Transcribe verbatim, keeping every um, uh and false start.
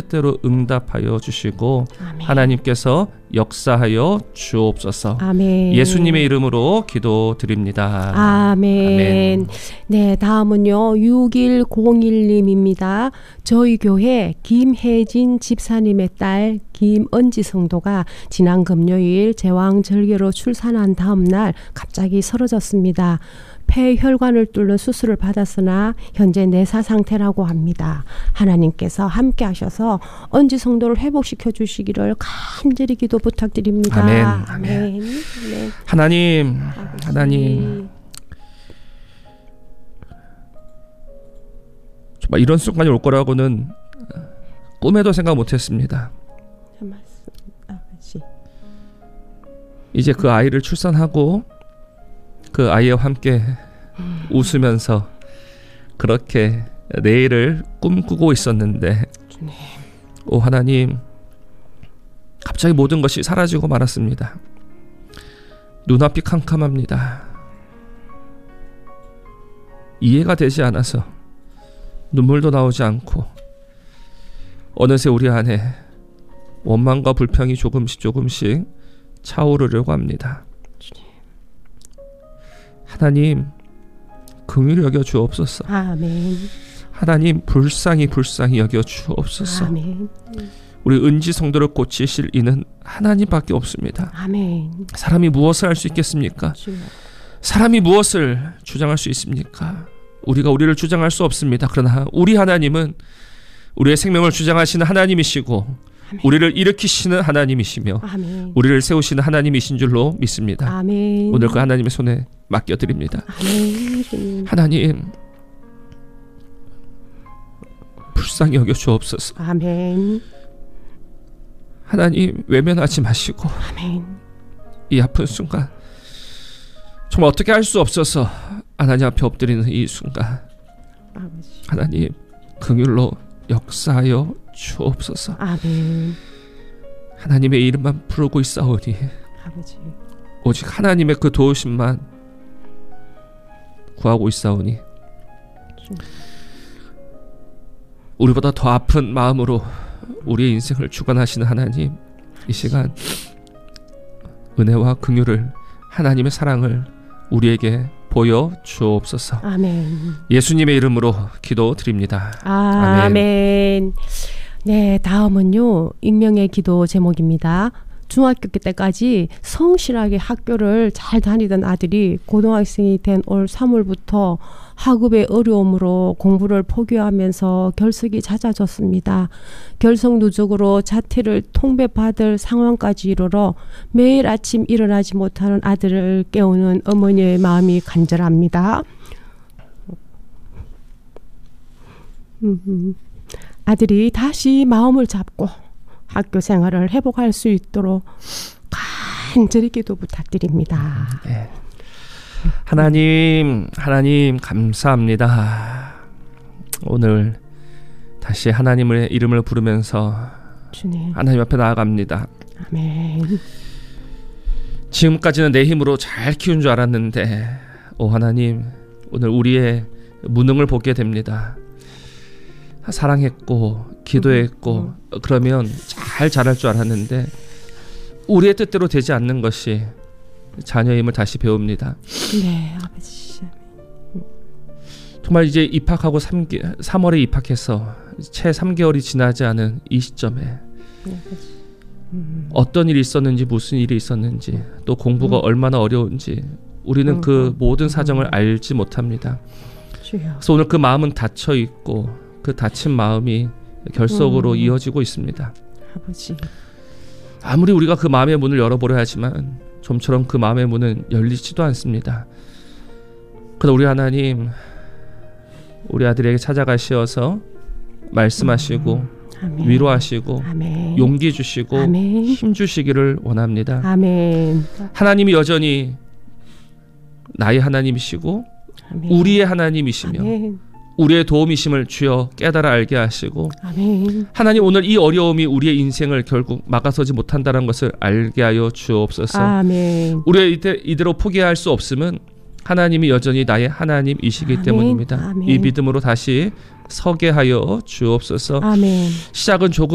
뜻대로 응답하여 주시고 아멘. 하나님께서 역사하여 주옵소서. 아멘. 예수님의 이름으로 기도드립니다. 아멘. 아멘. 네, 다음은요 육일공일님입니다. 저희 교회 김혜진 집사님의 딸 김은지 성도가 지난 금요일 제왕절개로 출산한 다음 날 갑자기 쓰러졌습니다. 폐혈관을 뚫는 수술을 받았으나 현재 내사 상태라고 합니다. 하나님께서 함께 하셔서 은지 성도를 회복시켜 주시기를 간절히 기도 부탁드립니다. 아멘. 아멘. 아멘. 네. 하나님, 아버지. 하나님, 정말 이런 순간이 올 거라고는 꿈에도 생각 못했습니다. 아버지. 이제 그 아이를 출산하고 그 아이와 함께 음. 웃으면서 그렇게 내일을 꿈꾸고 있었는데 주님. 오 하나님, 갑자기 모든 것이 사라지고 말았습니다. 눈앞이 캄캄합니다. 이해가 되지 않아서 눈물도 나오지 않고 어느새 우리 안에 원망과 불평이 조금씩 조금씩 차오르려고 합니다. 하나님, 긍휼히 여겨 주옵소서. 아멘. 하나님, 불쌍히 불쌍히 여겨 주옵소서. 아멘. 우리 은지 성도를 고치실 이는 하나님밖에 없습니다. 아멘. 사람이 무엇을 할 수 있겠습니까? 주여. 사람이 무엇을 주장할 수 있습니까? 우리가 우리를 주장할 수 없습니다. 그러나 우리 하나님은 우리의 생명을 주장하시는 하나님이시고 아멘. 우리를 일으키시는 하나님이시며 아멘. 우리를 세우시는 하나님이신 줄로 믿습니다. 아멘. 오늘 그 하나님의 손에 맡겨드립니다. 아멘. 하나님, 불쌍히 여겨 주옵소서. 아멘. 하나님, 외면하지 마시고 아멘. 이 아픈 순간 정말 어떻게 할 수 없어서 하나님 앞에 엎드리는 이 순간 아버지. 하나님, 긍휼로 역사하여 주옵소서. 아멘. 하나님의 이름만 부르고 있사오니 아버지. 오직 하나님의 그 도우심만 구하고 있사오니 우리보다 더 아픈 마음으로 우리의 인생을 주관하시는 하나님, 이 시간 은혜와 긍휼을, 하나님의 사랑을 우리에게 보여 주옵소서. 아멘. 예수님의 이름으로 기도드립니다. 아멘. 아멘. 네, 다음은요 익명의 기도 제목입니다. 중학교 때까지 성실하게 학교를 잘 다니던 아들이 고등학생이 된 올 삼월부터 학업의 어려움으로 공부를 포기하면서 결석이 잦아졌습니다. 결석 누적으로 자퇴를 통배받을 상황까지 이르러 매일 아침 일어나지 못하는 아들을 깨우는 어머니의 마음이 간절합니다. 음, 아들이 다시 마음을 잡고 학교 생활을 회복할 수 있도록 간절히 기도 부탁드립니다. 네. 하나님, 하나님 감사합니다. 오늘 다시 하나님의 이름을 부르면서 주님. 하나님 앞에 나아갑니다. 아멘. 지금까지는 내 힘으로 잘 키운 줄 알았는데 오 하나님, 오늘 우리의 무능을 보게 됩니다. 사랑했고 기도했고 음. 그러면 잘 자랄 줄 알았는데 우리의 뜻대로 되지 않는 것이 자녀의 힘을 다시 배웁니다. 네, 아버지. 정말 이제 입학하고 삼 개, 삼월에 입학해서 채 삼 개월이 지나지 않은 이 시점에 네, 음. 어떤 일이 있었는지, 무슨 일이 있었는지, 또 공부가 음. 얼마나 어려운지 우리는 음. 그 모든 사정을 음. 알지 못합니다. 주여. 그래서 오늘 그 마음은 닫혀 있고 그 닫힌 마음이 결석으로 음. 이어지고 있습니다. 아버지. 아무리 우리가 그 마음의 문을 열어보려 하지만 좀처럼 그 마음의 문은 열리지도 않습니다. 그러나 우리 하나님, 우리 아들에게 찾아가시어서 말씀하시고 음. 위로하시고 아멘. 용기 주시고 아멘. 힘 주시기를 원합니다. 아멘. 하나님이 여전히 나의 하나님이시고 아멘. 우리의 하나님이시며 아멘. 우리의 도움이심을 주여 깨달아 알게 하시고 아멘. 하나님, 오늘 이 어려움이 우리의 인생을 결국 막아서지 못한다는 것을 알게 하여 주옵소서. 아멘. 우리가 이대, 이대로 포기할 수 없음은 하나님이 여전히 나의 하나님이시기 아멘. 때문입니다. 아멘. 이 믿음으로 다시 서게 하여 주옵소서. 아멘. 시작은 조금